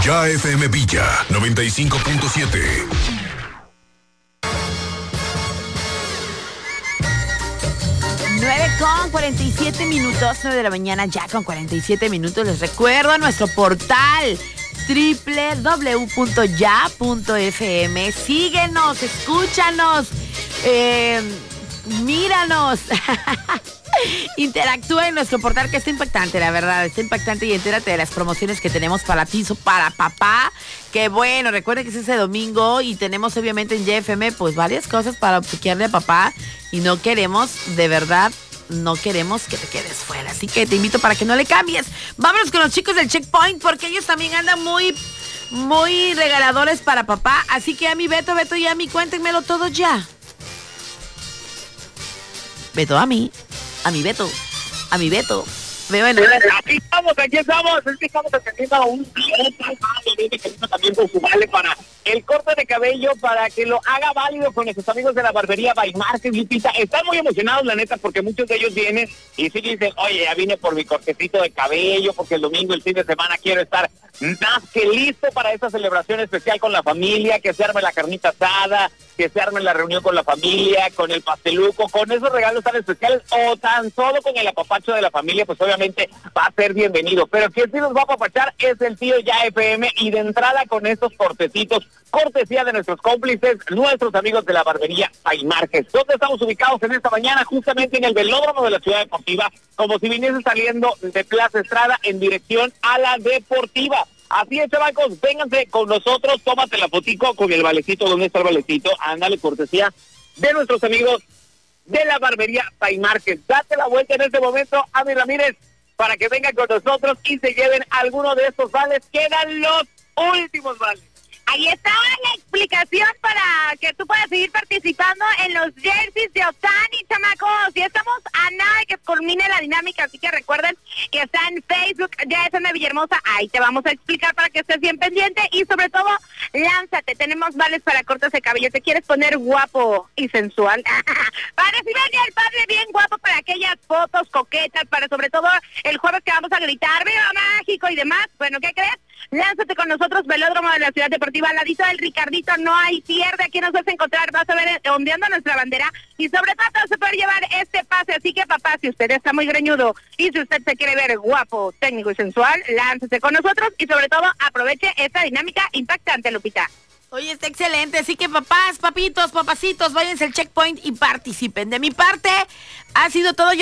Ya FM Villa 95.7. 9:47, 9 de la mañana, ya con 47 minutos. Les recuerdo nuestro portal www.ya.fm. Síguenos, escúchanos, míranos. Interactúa en nuestro portal, que está impactante, la verdad, está impactante, y entérate de las promociones que tenemos para ti, para papá. Que bueno, recuerden que es ese domingo y tenemos obviamente en YFM pues varias cosas para obsequiarle a papá, y no queremos, de verdad, no queremos que te quedes fuera. Así que te invito para que no le cambies. Vámonos con los chicos del Checkpoint, porque ellos también andan muy regaladores para papá. Así que a mi Beto y a mí, cuéntenmelo todo ya. Beto, a mi Beto. Bueno, aquí estamos. Es que estamos atendiendo a un cliente también por su vale para el corte de cabello, para que lo haga válido con nuestros amigos de la barbería By Marques, Lupita. Están muy emocionados, la neta, porque muchos de ellos vienen y sí dicen, oye, ya vine por mi cortecito de cabello, porque el domingo, el fin de semana, quiero estar más que listo para esta celebración especial con la familia, que se arme la carnita asada, que se arme la reunión con la familia, con el pasteluco, con esos regalos tan especiales, o tan solo con el apapacho de la familia, pues obviamente va a ser bienvenido. Pero quien sí nos va a apapachar es el tío Ya FM, y de entrada con estos cortecitos, cortesía de nuestros cómplices, nuestros amigos de la barbería By Marques. ¿Dónde estamos ubicados en esta mañana? Justamente en el velódromo de la Ciudad Deportiva, como si viniese saliendo de Plaza Estrada en dirección a la Deportiva. Así es, chavacos, vénganse con nosotros, tómate la fotico con el valecito. ¿Dónde está el valecito? Ándale, cortesía de nuestros amigos de la barbería By Marques. Date la vuelta en este momento, Ami Ramírez, para que vengan con nosotros y se lleven alguno de estos vales. Quedan los últimos vales. Ahí está la explicación para que tú puedas seguir participando en los jerseys de Ohtani, chamacos. Y estamos a nada de que culmine la dinámica, así que recuerden que está en Facebook, YFM Villahermosa. Ahí te vamos a explicar para que estés bien pendiente, y sobre todo, lánzate. Tenemos vales para cortes de cabello. ¿Te quieres poner guapo y sensual? Para recibir al padre bien guapo para aquellas fotos coquetas, para sobre todo el jueves que vamos a gritar ¡Viva México! Y demás. Bueno, ¿qué crees? Lánzate con nosotros, velódromo de la Ciudad Deportiva, al ladito del Ricardito. No hay pierde, aquí nos vas a encontrar, vas a ver ondeando nuestra bandera, y sobre todo vas a poder llevar este pase. Así que, papá, si usted está muy greñudo y si usted se quiere ver guapo, técnico y sensual, lánzate con nosotros, y sobre todo aproveche esta dinámica impactante, Lupita. oye, está excelente, así que papás, papitos, papacitos, váyanse al Checkpoint y participen. De mi parte, ha sido todo.